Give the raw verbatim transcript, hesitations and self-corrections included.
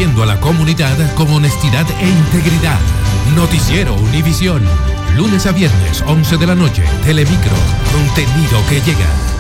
sirviendo a la comunidad con honestidad e integridad. Noticiero Univisión. Lunes a viernes, once de la noche. Telemicro. Contenido que llega.